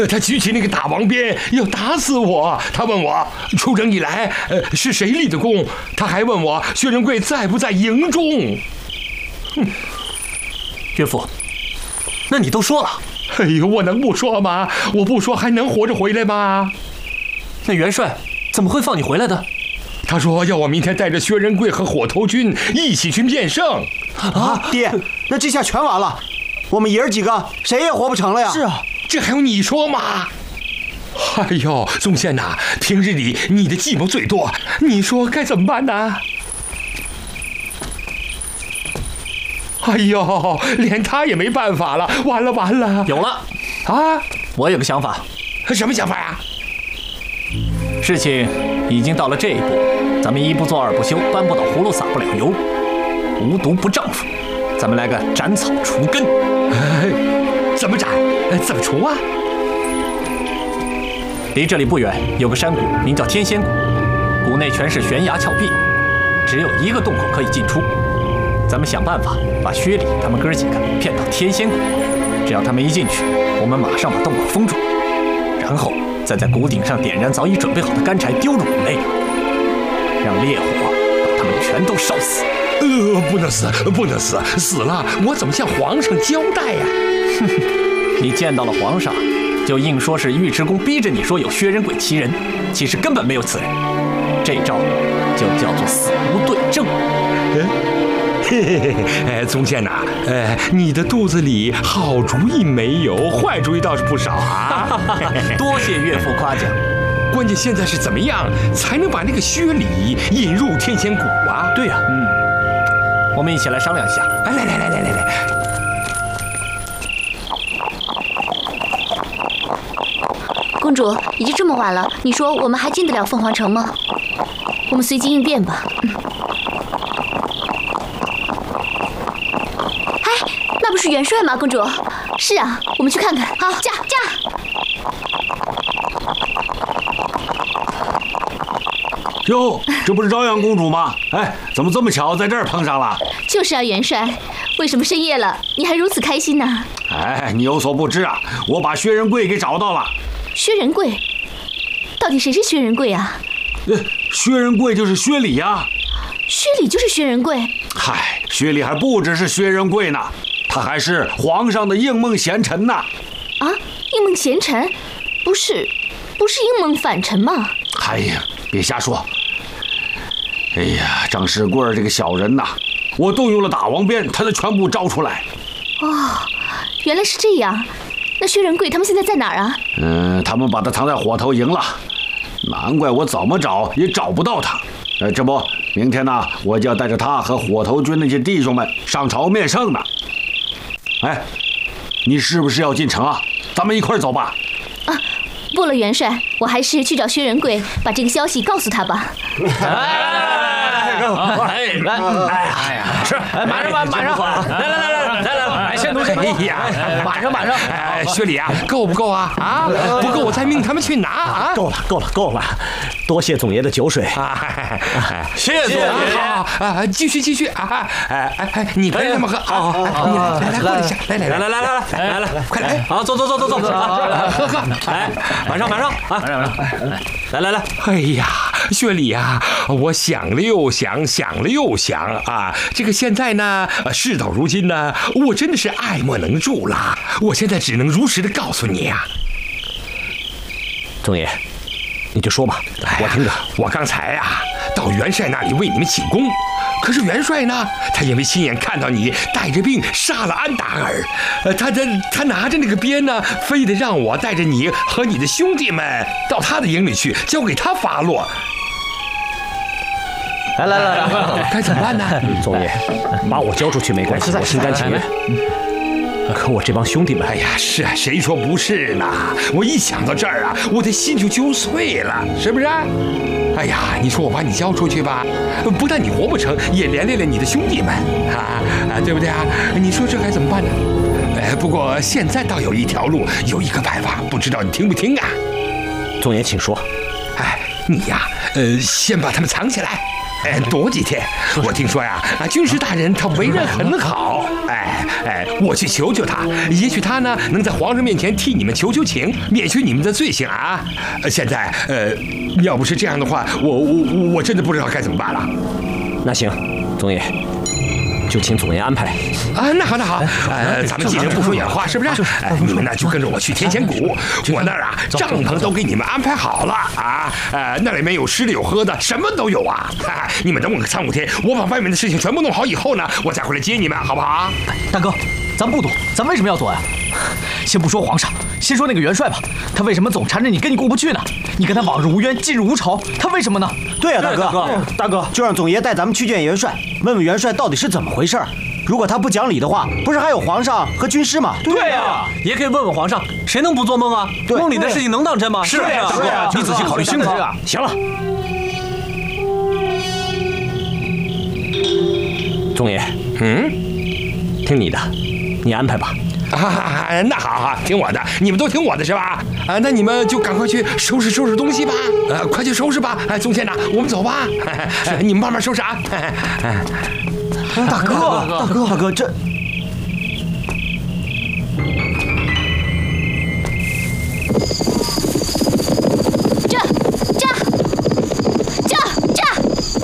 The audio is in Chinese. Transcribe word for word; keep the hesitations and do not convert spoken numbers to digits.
他举起那个大王鞭要打死我。他问我出征以来，呃，是谁立的功？他还问我薛仁贵在不在营中。 哼，岳父，那你都说了。 哎呦，我能不说吗？我不说还能活着回来吗？ 那元帅怎么会放你回来的？ 他说要我明天带着薛仁贵和火头军一起去面圣。 啊，爹，那这下全完了，我们爷儿几个谁也活不成了呀！ 是啊， 这还用你说吗？哎呦，宗宪呐，平日里你的计谋最多，你说该怎么办呢？哎呦，连他也没办法了，完了完了！ 有了啊， 我有个想法。 什么想法呀？ 事情已经到了这一步，咱们一不做二不休，搬不倒葫芦撒不了油，无毒不丈夫。咱们来个斩草除根。 哎，怎么斩？怎么除啊？ 离这里不远有个山谷，名叫天仙谷，谷内全是悬崖峭壁，只有一个洞口可以进出。咱们想办法把薛礼他们哥几个骗到天仙谷，只要他们一进去，我们马上把洞口封住，然后再在谷顶上点燃早已准备好的干柴，丢入谷内，让烈火把他们全都烧死。 呃，不能死，不能死，死了我怎么向皇上交代呀？ 哼，你见到了皇上，就硬说是尉迟恭逼着你说有薛仁贵其人，其实根本没有此人。这招就叫做死无对证。 嗯，嘿嘿嘿，哎，宗宪呐，哎，你的肚子里好主意没有，坏主意倒是不少啊。 多谢岳父夸奖。 关键现在是怎么样才能把那个薛礼引入天仙谷啊？ 对呀、啊，嗯，我们一起来商量一下。 来来来来来来来。 公主，已经这么晚了，你说我们还进得了凤凰城吗？我们随机应变吧。嗯。哎，那不是元帅吗？公主。是啊，我们去看看。好，驾驾。 哟，这不是朝阳公主吗？哎，怎么这么巧在这儿碰上了？ 就是啊，元帅，为什么深夜了你还如此开心呢？ 哎，你有所不知啊，我把薛仁贵给找到了。 薛仁贵？到底谁是薛仁贵啊？ 呃，薛仁贵就是薛礼呀。 薛礼就是薛仁贵？ 嗨，薛礼还不只是薛仁贵呢，他还是皇上的应梦贤臣呐。 啊，应梦贤臣？不是，不是应梦反臣吗？ 哎呀，别瞎说。哎呀，张世贵这个小人呐，我动用了打王鞭，他才全部招出来。 哦，原来是这样。那薛仁贵他们现在在哪儿啊？ 嗯，他们把他藏在火头营了，难怪我怎么找也找不到他。呃，这不，明天呢，我就要带着他和火头军那些弟兄们上朝面圣呢。哎，你是不是要进城啊？咱们一块儿走吧。 啊，不了，元帅，我还是去找薛仁贵，把这个消息告诉他吧。 来来来来来来，哎呀，是，马上马马上，来来来来来来来，先读先读。哎呀，马上马上。 哎，薛礼啊，够不够啊？啊，不够我再命他们去拿啊！ 够了够了够了，多谢总爷的酒水。 谢谢总爷。 好啊，继续继续啊！哎哎哎，你陪他们喝啊！你来来过来一下，来来来来来来来来来，快来！ 好，走走走走走，喝喝。来，马上马上啊！马上马上，来来来。 哎呀，薛礼啊，我想了又想，想了又想啊，这个现在呢，事到如今呢，我真的是爱莫能助了。我现在只能如实的告诉你呀， 总爷，你就说吧，我听着。 我刚才呀，到元帅那里为你们请功，可是元帅呢，他因为亲眼看到你带着兵杀了安达尔，呃，他他他拿着那个鞭呢，非得让我带着你和你的兄弟们到他的营里去，交给他发落。 来来来来， 该怎么办呢？ 总爷，把我交出去没关系，我心甘情愿。可我这帮兄弟们， 哎呀，是啊，谁说不是呢？我一想到这儿啊，我的心就揪碎了，是不是？哎呀，你说我把你交出去吧，不但你活不成，也连累了你的兄弟们啊啊，对不对啊？你说这该怎么办呢？哎，不过现在倒有一条路，有一个办法，不知道你听不听啊？ 总爷，请说。 哎，你呀，呃，先把他们藏起来。 哎，躲几天。我听说呀，啊，军师大人他为人很好。哎哎，我去求求他，也许他呢能在皇上面前替你们求求情，免去你们的罪行啊。现在呃，要不是这样的话，我我我真的不知道该怎么办了。 那行，总爷。 就请总爷安排啊！那好，那好，呃，咱们几人不说远话，是不是？哎，你们呢就跟着我去天仙谷，我那儿啊帐篷都给你们安排好了啊！呃，那里面有吃的有喝的，什么都有啊！你们等我个三五天，我把外面的事情全部弄好以后呢，我再回来接你们，好不好？ 大哥，咱不躲，咱为什么要躲呀？先不说皇上，先说那个元帅吧，他为什么总缠着你，跟你过不去呢？你跟他往日无冤，近日无仇，他为什么呢？ 对呀，大哥，大哥，就让总爷带咱们去见元帅，问问元帅到底是怎么回事。如果他不讲理的话，不是还有皇上和军师吗？ 对呀，也可以问问皇上，谁能不做梦啊？梦里的事情能当真吗？ 是呀，大哥，你仔细考虑清楚。行了，总爷， 嗯， 听你的，你安排吧。 啊，那好好，听我的，你们都听我的是吧？啊，那你们就赶快去收拾收拾东西吧，呃，快去收拾吧。哎，宗宪呐，我们走吧。是，你们慢慢收拾啊。 大哥，大哥，大哥，这